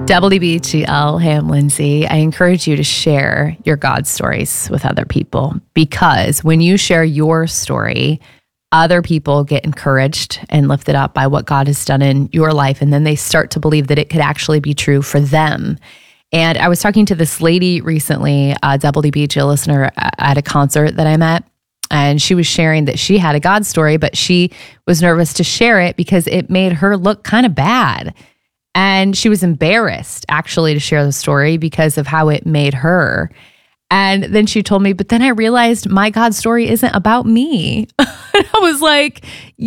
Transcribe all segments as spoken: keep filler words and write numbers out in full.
W B G L, hey, I'm Lindsay. I encourage you to share your God stories with other people, because when you share your story, other people get encouraged and lifted up by what God has done in your life, and then they start to believe that it could actually be true for them. And I was talking to this lady recently, a W B G L listener at a concert that I'm at, and she was sharing that she had a God story, but she was nervous to share it because it made her look kind of bad. And she was embarrassed actually to share the story because of how it made her. And then she told me, but then I realized my God story isn't about me. I was like,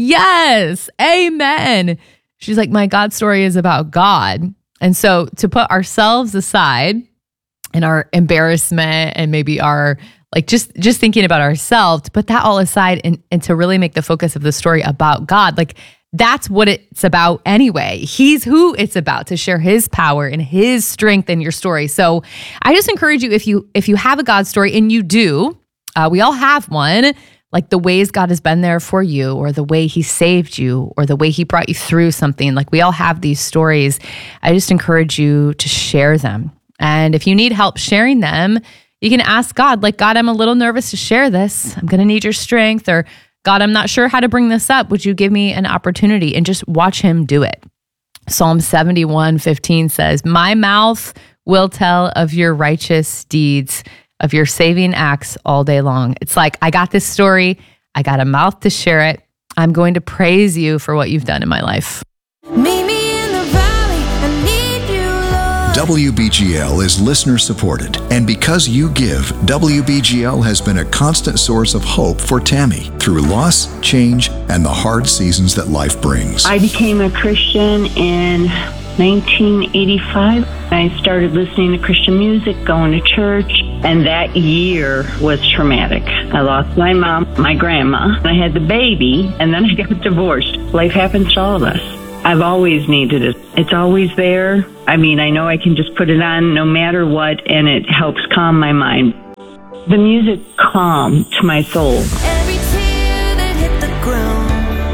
yes, amen. She's like, my God story is about God. And so to put ourselves aside and our embarrassment and maybe our like just, just thinking about ourselves, to put that all aside and, and to really make the focus of the story about God, like that's what it's about anyway. He's who it's about, to share his power and his strength in your story. So I just encourage you, if you if you have a God story, and you do, uh, we all have one, like the ways God has been there for you, or the way he saved you, or the way he brought you through something. Like we all have these stories. I just encourage you to share them. And if you need help sharing them, you can ask God, like, God, I'm a little nervous to share this. I'm going to need your strength. Or God, I'm not sure how to bring this up. Would you give me an opportunity? And just watch him do it. Psalm seventy-one fifteen says, my mouth will tell of your righteous deeds, of your saving acts all day long. It's like, I got this story. I got a mouth to share it. I'm going to praise you for what you've done in my life. Meet me in the valley. I need you, Lord. W B G L is listener supported, and because you give, W B G L has been a constant source of hope for Tammy through loss, change, and the hard seasons that life brings. I became a Christian in nineteen eighty-five. I started listening to Christian music, going to church, and that year was traumatic. I lost my mom, my grandma, I had the baby, and then I got divorced. Life happens to all of us. I've always needed it. It's always there. I mean, I know I can just put it on no matter what, and it helps calm my mind. The music calmed to my soul. Every tear that hit the ground,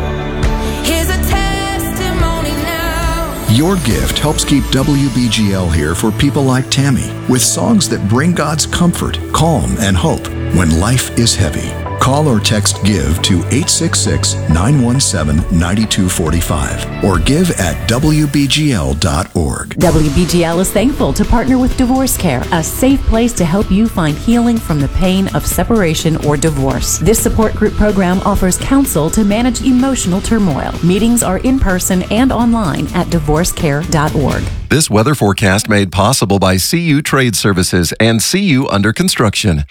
here's a testimony now. Your gift helps keep W B G L here for people like Tammy, with songs that bring God's comfort, calm, and hope when life is heavy. Call or text GIVE to eight six six, nine one seven, nine two four five or give at W B G L dot org. W B G L is thankful to partner with Divorce Care, a safe place to help you find healing from the pain of separation or divorce. This support group program offers counsel to manage emotional turmoil. Meetings are in person and online at divorce care dot org. This weather forecast made possible by C U Trade Services and C U Under Construction.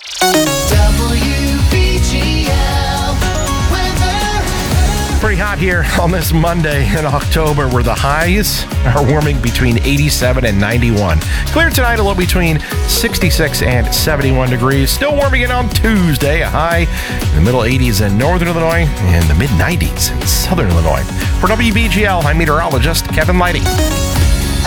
Pretty hot here on this Monday in October, where the highs are warming between eighty-seven and ninety-one. Clear tonight, a low between sixty-six and seventy-one degrees. Still warming in on Tuesday, a high in the middle eighties in northern Illinois and the mid nineties in southern Illinois. For W B G L, I'm meteorologist Kevin Leidy.